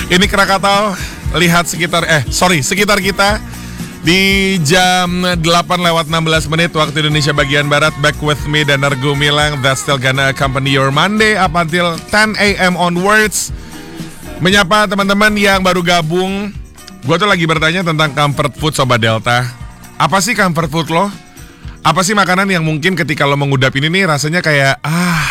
Ini Krakatau, lihat sekitar kita di jam 8:16 waktu Indonesia bagian Barat. Back with me, Danar Gumilang. That's still gonna accompany your Monday up until 10 a.m. onwards. Menyapa teman-teman yang baru gabung. Gue tuh lagi bertanya tentang comfort food Sobat Delta. Apa sih comfort food lo? Apa sih makanan yang mungkin ketika lo mengudap ini nih rasanya kayak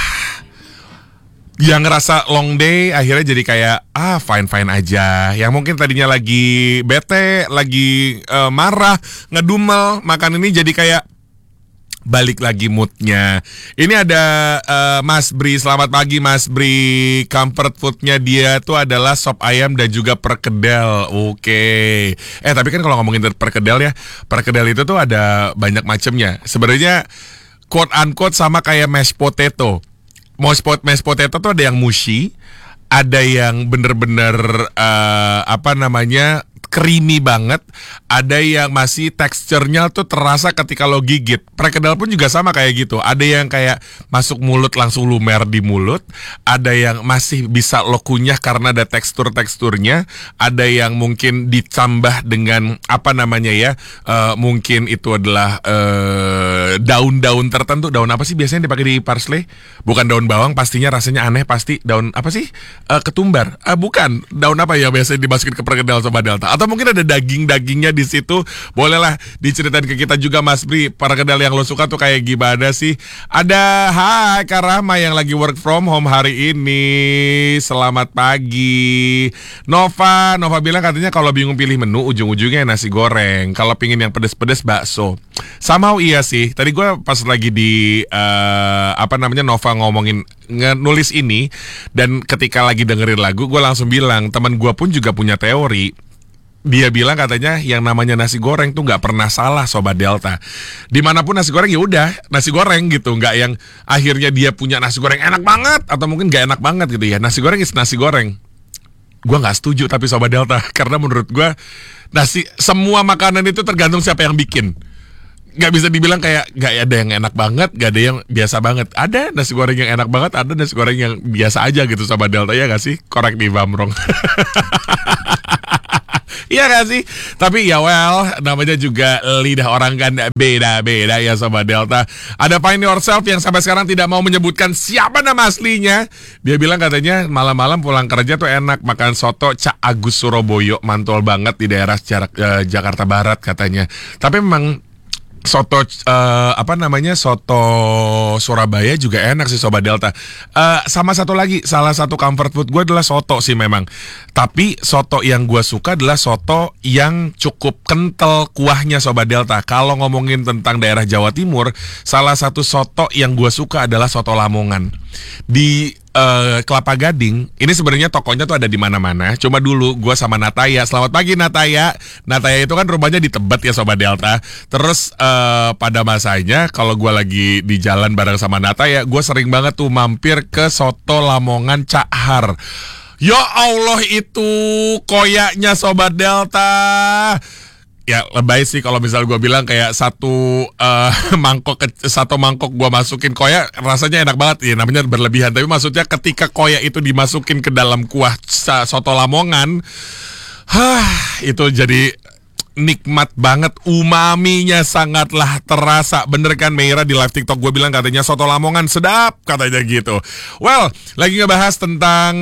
yang ngerasa long day akhirnya jadi kayak fine-fine aja. Yang mungkin tadinya lagi bete, lagi marah, ngedumel, makan ini jadi kayak balik lagi moodnya. Ini ada Mas Bri. Selamat pagi Mas Bri. Comfort foodnya dia tuh adalah sop ayam dan juga perkedel. Oke. Tapi kan kalau ngomongin perkedel ya, perkedel itu tuh ada banyak macamnya. Sebenarnya quote unquote sama kayak mashed potato. Mashed potato tuh ada yang mushy, ada yang bener-bener creamy banget, ada yang masih teksturnya tuh terasa ketika lo gigit. Perkedel pun juga sama kayak gitu. Ada yang kayak masuk mulut langsung lumer di mulut, ada yang masih bisa lo kunyah karena ada teksturnya, ada yang mungkin ditambah dengan mungkin itu adalah daun-daun tertentu. Daun apa sih biasanya dipakai di parsley? Bukan daun bawang, pastinya rasanya aneh, pasti daun apa sih? Ketumbar. Bukan. Daun apa ya biasanya dimasukin ke perkedel Sobat Delta? Atau mungkin ada dagingnya di situ. Bolehlah diceritain ke kita juga Mas Bri, perkedel yang lo suka tuh kayak gimana sih? Ada Kak Rahma yang lagi work from home hari ini. Selamat pagi. Nova bilang katanya kalau bingung pilih menu ujung-ujungnya nasi goreng. Kalau pingin yang pedes-pedes bakso. Somehow iya sih. Tadi gue pas lagi di Nova ngomongin nulis ini, dan ketika lagi dengerin lagu gue langsung bilang teman gue pun juga punya teori. Dia bilang katanya yang namanya nasi goreng tuh nggak pernah salah Sobat Delta. Dimanapun nasi goreng ya udah nasi goreng gitu, nggak yang akhirnya dia punya nasi goreng enak banget atau mungkin nggak enak banget gitu ya. Nasi goreng is nasi goreng. Gue nggak setuju tapi Sobat Delta, karena menurut gue semua makanan itu tergantung siapa yang bikin. Nggak bisa dibilang kayak nggak ada yang enak banget, nggak ada yang biasa banget. Ada nasi goreng yang enak banget, ada nasi goreng yang biasa aja gitu Sobat Delta, ya nggak sih? Correct me if I'm wrong. Iya gak sih? Tapi ya namanya juga lidah orang kan beda-beda ya Sobat Delta. Ada Find Yourself yang sampai sekarang tidak mau menyebutkan siapa nama aslinya. Dia bilang katanya malam-malam pulang kerja tuh enak makan soto Cak Agus Surabaya, mantul banget di daerah Jakarta Barat katanya. Tapi memang soto soto Surabaya juga enak sih Sobat Delta. Sama satu lagi, salah satu comfort food gue adalah soto sih memang. Tapi soto yang gue suka adalah soto yang cukup kental kuahnya Sobat Delta. Kalau ngomongin tentang daerah Jawa Timur, salah satu soto yang gue suka adalah soto Lamongan. Di Kelapa Gading, ini sebenarnya tokonya tuh ada di mana-mana. Cuma dulu gue sama Nataya. Selamat pagi Nataya. Nataya itu kan rumahnya di Tebet ya Sobat Delta. Terus pada masanya kalau gue lagi di jalan bareng sama Nataya, gue sering banget tuh mampir ke soto Lamongan Cak Har. Ya Allah, itu koyaknya Sobat Delta. Ya lebay sih kalau misal gue bilang kayak satu mangkok gue masukin koyak, rasanya enak banget ya, namanya berlebihan. Tapi maksudnya ketika koyak itu dimasukin ke dalam kuah soto Lamongan, itu jadi nikmat banget, umaminya sangatlah terasa. Bener kan Meira di live TikTok gue bilang katanya soto Lamongan sedap katanya gitu. Well, lagi ngebahas tentang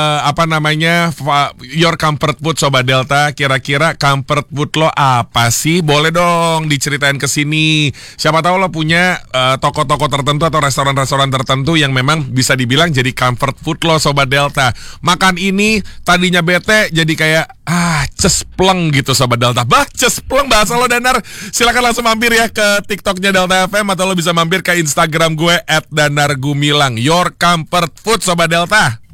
your comfort food Sobat Delta. Kira-kira comfort food lo apa sih? Boleh dong diceritain ke sini. Siapa tahu lo punya toko-toko tertentu atau restoran-restoran tertentu yang memang bisa dibilang jadi comfort food lo Sobat Delta. Makan ini tadinya bete jadi kayak cespleng gitu Sobat Delta. Cespleng bahasa lo Danar. Silakan langsung mampir ya ke TikToknya Delta FM, atau lo bisa mampir ke Instagram gue @danargumilang. Your comfort food Sobat Delta.